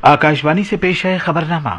आकाशवाणी से पेश है खबरनामा।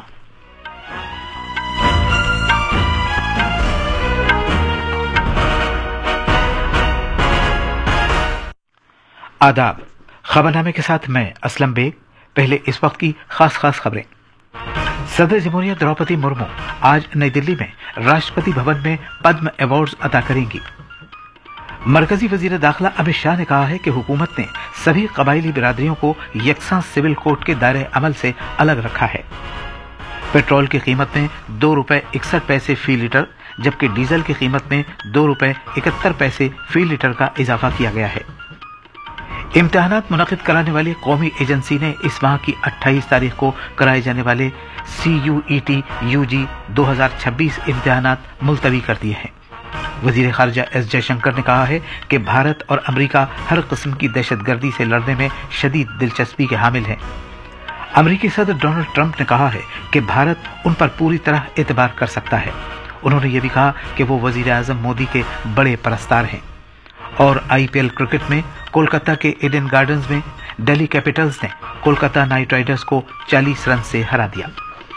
आदाब। खबरनामे के साथ मैं असलम बेग। पहले इस वक्त की खास खबरें। सदर जमहूरिया द्रौपदी मुर्मू आज नई दिल्ली में राष्ट्रपति भवन में पद्म अवार्ड्स अता करेंगी। मरकजी वजीर दाखिला अमित शाह ने कहा है कि हुकूमत ने सभी कबायली बिरादरियों को यकसा सिविल कोड के दायरे अमल से अलग रखा है। पेट्रोल की कीमत में ₹2.61 फी लीटर, जबकि डीजल की कीमत में ₹2.71 फी लीटर का इजाफा किया गया है। इम्तिहानात मुनक़िद कराने वाली कौमी एजेंसी ने इस माह की 28 तारीख को कराए जाने वाले CUET UG 2026 इम्तिहानात मुलतवी कर दिए हैं। वजीर खारजा एस जयशंकर ने कहा है कि भारत और अमेरिका हर किस्म की दहशतगर्दी से लड़ने में शदीद दिलचस्पी के हामिल हैं। अमेरिकी सदर डोनाल्ड ट्रंप ने कहा है कि भारत उन पर पूरी तरह एतबार कर सकता है। उन्होंने ये भी कहा कि वो वजीर आजम मोदी के बड़े परस्तार हैं। और IPL क्रिकेट में कोलकाता के ईडन गार्डन्स में दिल्ली कैपिटल्स ने कोलकाता नाइट राइडर्स को 40 रन से हरा दिया।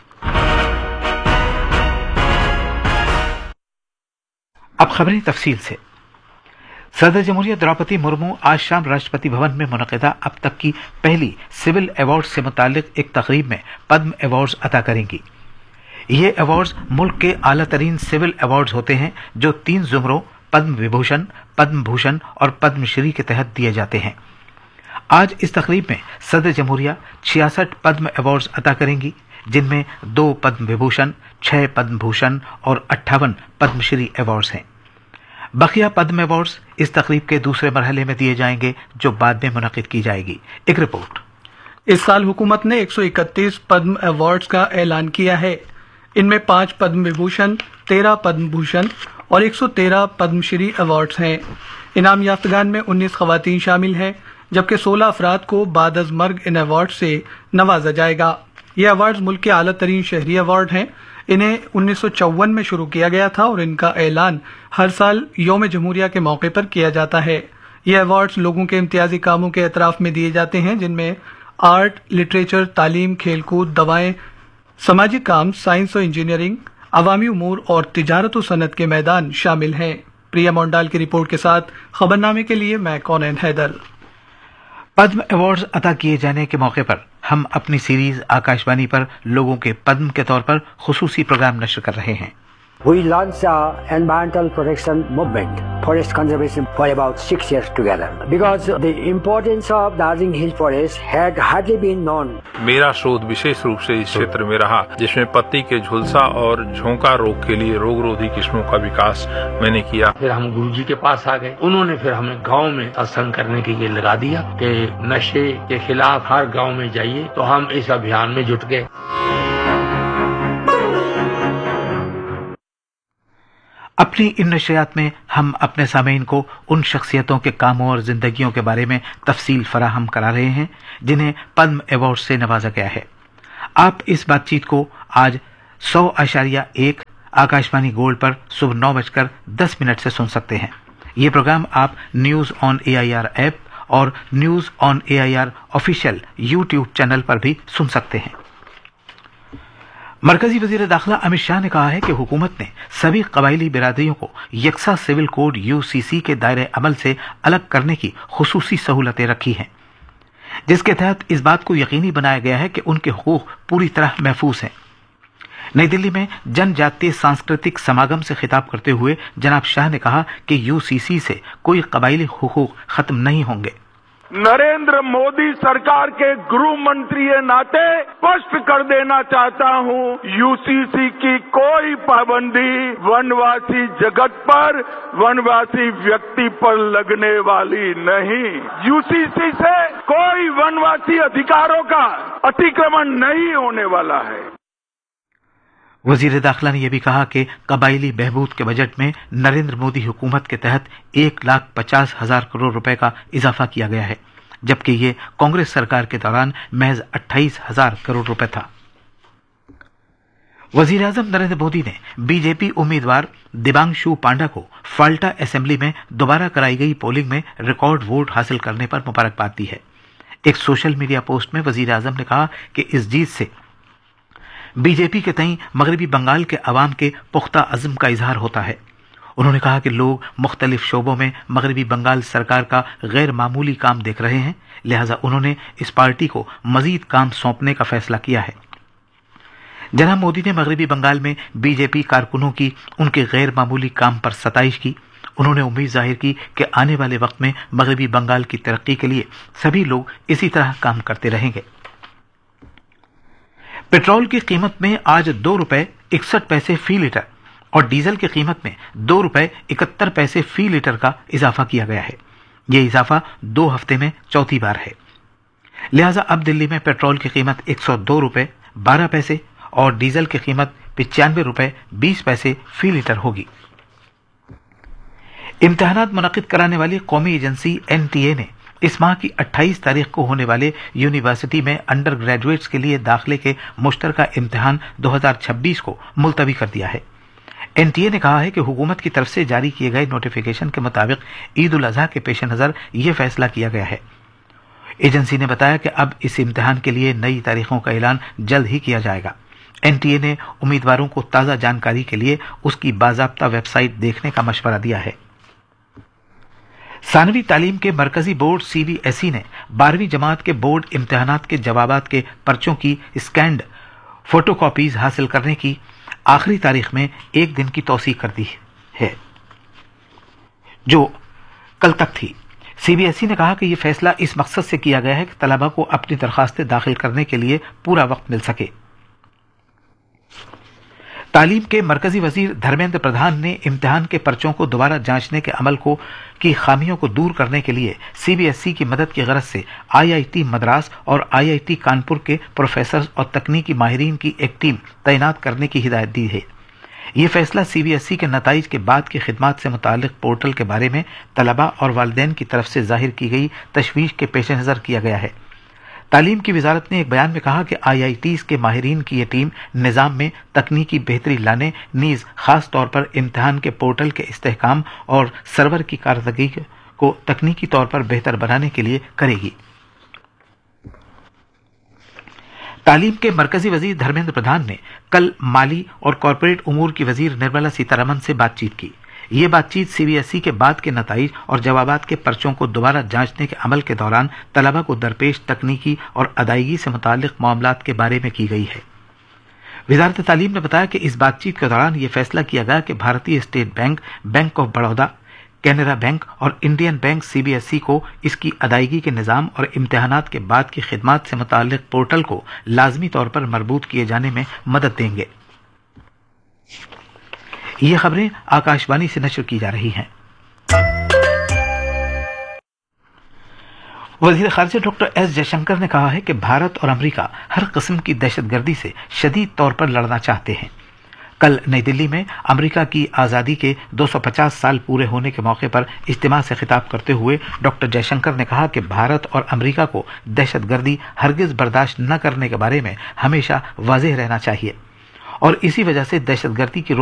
अब खबरें तफसील से। सदर जमहूरिया द्रौपदी मुर्मू आज शाम राष्ट्रपति भवन में मुनक़िदा अब तक की पहली सिविल अवार्ड से मुतालिक एक तकरीब में पद्म अवार्ड्स अता करेंगी। ये अवार्ड्स मुल्क के आला तरीन सिविल अवार्ड्स होते हैं जो 3 ज़ुमरों पद्म विभूषण, पद्म भूषण और पद्मश्री के तहत दिए जाते हैं। आज इस तकरीब में सदर जमहूरिया 66 पद्म अवार्ड्स अता करेंगी, जिनमें 2 पद्म विभूषण, 6 पद्म भूषण और 58 पद्मश्री अवार्ड्स हैं। बकिया पद्म अवार्ड्स इस तकरीब के दूसरे मरहले में दिए जाएंगे, जो बाद में मुनक़िद की जाएगी। एक रिपोर्ट। इस साल हुकूमत ने 131 पद्म अवार्ड्स का ऐलान किया है। इनमें 5 पद्म विभूषण, 13 पद्म भूषण और 113 पद्मश्री अवार्ड्स हैं। इनाम याफ्तगान में 19 खवातीन शामिल हैं, जबकि 16 अफराद को बाद अज़ मर्ग इन अवार्ड से नवाजा जाएगा। ये अवार्ड्स मुल्क के आला तरीन शहरी अवार्ड हैं। इन्हें 1954 में शुरू किया गया था और इनका ऐलान हर साल यौम जमहूरिया के मौके पर किया जाता है। ये अवार्ड्स लोगों के इम्तियाजी कामों के एतराफ में दिए जाते हैं, जिनमें आर्ट, लिटरेचर, तालीम, खेलकूद, दवाएं, समाजी काम, साइंस और इंजीनियरिंग, अवामी उमूर और तिजारत और सनत के मैदान शामिल हैं। प्रिया मोंडाल की रिपोर्ट के साथ खबरनामे के लिए मैं कौनैन हैदर। पद्म अवार्ड्स अता किए जाने के मौके पर हम अपनी सीरीज आकाशवाणी पर लोगों के पद्म के तौर पर खुसूसी प्रोग्राम नश्र कर रहे हैं। We launched an environmental protection movement, forest conservation, for about 6 years together. Because the importance of Darjeeling Hill Forest had hardly been known. मेरा शोध विशेष रूप से इस क्षेत्र में रहा, जिसमें पत्ती के झुलसा और झोंका रोग के लिए रोगरोधी किस्मों का विकास मैंने किया। फिर हम गुरुजी के पास आ गए। उन्होंने फिर हमें गांव में सत्संग करने के लिए लगा दिया कि नशे के खिलाफ हर गांव में जाइए, तो हम इस अभियान में जुट गए। अपनी इन नशरियात में हम अपने सामीन को उन शख्सियतों के कामों और जिंदगियों के बारे में तफसील फराहम करा रहे हैं जिन्हें पद्म अवार्ड से नवाजा गया है। आप इस बातचीत को आज 100.1 आकाशवाणी गोल्ड पर सुबह 9:10 से सुन सकते हैं। ये प्रोग्राम आप न्यूज ऑन AIR ऐप और news on AIR official YouTube channel पर भी सुन सकते हैं। मरकजी वजीर दाखिला अमित शाह ने कहा है कि हुकूमत ने सभी कबायली बिरादरियों को यकसा सिविल कोड UCC के दायरे अमल से अलग करने की खुसूसी सहूलतें रखी हैं, जिसके तहत इस बात को यकीनी बनाया गया है कि उनके हुकूक पूरी तरह महफूज हैं। नई दिल्ली में जनजातीय सांस्कृतिक समागम से खिताब करते हुए जनाब शाह ने कहा कि UCC से कोई कबायली हुकूक खत्म नहीं होंगे। नरेंद्र मोदी सरकार के गृह मंत्री के नाते स्पष्ट कर देना चाहता हूं, UCC की कोई पाबंदी वनवासी जगत पर, वनवासी व्यक्ति पर लगने वाली नहीं। UCC से कोई वनवासी अधिकारों का अतिक्रमण नहीं होने वाला है। वजीर दाखिला ने यह भी कहा कि कबायली बहबूद के बजट में नरेंद्र मोदी हुकूमत के तहत 1,50,000 करोड़ रुपए का इजाफा किया गया है, जबकि ये कांग्रेस सरकार के दौरान महज 28,000 करोड़ रुपए था। वजीर आजम नरेंद्र मोदी ने बीजेपी उम्मीदवार दिबांशु पांडा को फाल्टा असेंबली में दोबारा कराई गई पोलिंग में रिकॉर्ड वोट हासिल करने पर मुबारकबाद दी है। ایک سوشل میڈیا پوسٹ میں وزیر اعظم نے کہا کہ اس جیت سے بی جے پی کے تئیں مغربی بنگال کے عوام کے پختہ عزم کا اظہار ہوتا ہے۔ انہوں نے کہا کہ لوگ مختلف شعبوں میں مغربی بنگال سرکار کا غیر معمولی کام دیکھ رہے ہیں، لہذا انہوں نے اس پارٹی کو مزید کام سونپنے کا فیصلہ کیا ہے۔ جناب مودی نے مغربی بنگال میں بی جے پی کارکنوں کی ان کے غیر معمولی کام پر ستائش کی۔ انہوں نے امید ظاہر کی کہ آنے والے وقت میں مغربی بنگال کی ترقی کے لیے سبھی لوگ اسی طرح کام کرتے رہیں گے۔ پیٹرول کی قیمت میں آج 2 روپے 61 پیسے فی لیٹر اور ڈیزل کی قیمت میں 2 روپے 71 پیسے فی لیٹر کا اضافہ کیا گیا ہے۔ یہ اضافہ 2 ہفتے میں چوتھی بار ہے۔ لہذا اب دلی میں پیٹرول کی قیمت 102 روپے 12 پیسے اور ڈیزل کی قیمت 95 روپے 20 پیسے فی لیٹر ہوگی۔ امتحانات منعقد کرانے والی قومی ایجنسی NTA نے اس ماہ کی 28 تاریخ کو ہونے والے یونیورسٹی میں انڈر گریجویٹس کے لیے داخلے کے مشترکہ امتحان 2026 کو ملتوی کر دیا ہے۔ NTA نے کہا ہے کہ حکومت کی طرف سے جاری کیے گئے نوٹیفیکیشن کے مطابق عید الاضحیٰ کے پیش نظر یہ فیصلہ کیا گیا ہے۔ ایجنسی نے بتایا کہ اب اس امتحان کے لیے نئی تاریخوں کا اعلان جلد ہی کیا جائے گا۔ NTA نے امیدواروں کو تازہ جانکاری کے لیے اس کی باضابطہ ویب سائٹ دیکھنے کا مشورہ دیا ہے۔ ثانوی تعلیم کے مرکزی بورڈ CBSE نے 12ویں جماعت کے بورڈ امتحانات کے جوابات کے پرچوں کی اسکینڈ فوٹو کاپیز حاصل کرنے کی آخری تاریخ میں 1 دن کی توسیع کر دی ہے، جو کل تک تھی۔ CBSE نے کہا کہ یہ فیصلہ اس مقصد سے کیا گیا ہے کہ طلباء کو اپنی درخواستیں داخل کرنے کے لیے پورا وقت مل سکے۔ تعلیم کے مرکزی وزیر دھرمیندر پردھان نے امتحان کے پرچوں کو دوبارہ جانچنے کے عمل کی خامیوں کو دور کرنے کے لیے CBSE کی مدد کی غرض سے IIT مدراس اور IIT کانپور کے پروفیسرز اور تکنیکی ماہرین کی ایک ٹیم تعینات کرنے کی ہدایت دی ہے۔ یہ فیصلہ CBSE کے نتائج کے بعد کی خدمات سے متعلق پورٹل کے بارے میں طلباء اور والدین کی طرف سے ظاہر کی گئی تشویش کے پیش نظر کیا گیا ہے۔ تعلیم کی وزارت نے ایک بیان میں کہا کہ IITs کے ماہرین کی یہ ٹیم نظام میں تکنیکی بہتری لانے نیز خاص طور پر امتحان کے پورٹل کے استحکام اور سرور کی کارکردگی کو تکنیکی طور پر بہتر بنانے کے لیے کرے گی۔ تعلیم کے مرکزی وزیر دھرمیندر پردھان نے کل مالی اور کارپوریٹ امور کی وزیر نرملا سیتارمن سے بات چیت کی۔ یہ بات چیت CBSE کے بعد کے نتائج اور جوابات کے پرچوں کو دوبارہ جانچنے کے عمل کے دوران طلباء کو درپیش تکنیکی اور ادائیگی سے متعلق معاملات کے بارے میں کی گئی ہے۔ وزارت تعلیم نے بتایا کہ اس بات چیت کے دوران یہ فیصلہ کیا گیا کہ بھارتی state bank, bank of Baroda, Canara bank اور انڈین بینک CBSE کو اس کی ادائیگی کے نظام اور امتحانات کے بعد کی خدمات سے متعلق پورٹل کو لازمی طور پر مربوط کیے جانے میں مدد دیں گے۔ یہ خبریں آکاشوانی سے نشر کی جا رہی ہیں۔ وزیر خارجہ ڈاکٹر ایس جے شنکر نے کہا ہے کہ بھارت اور امریکہ ہر قسم کی دہشت گردی سے شدید طور پر لڑنا چاہتے ہیں۔ کل نئی دلی میں امریکہ کی آزادی کے 250 سال پورے ہونے کے موقع پر اجتماع سے خطاب کرتے ہوئے ڈاکٹر جے شنکر نے کہا کہ بھارت اور امریکہ کو دہشت گردی ہرگز برداشت نہ کرنے کے بارے میں ہمیشہ واضح رہنا چاہیے اور اسی وجہ سے دہشت گردی کی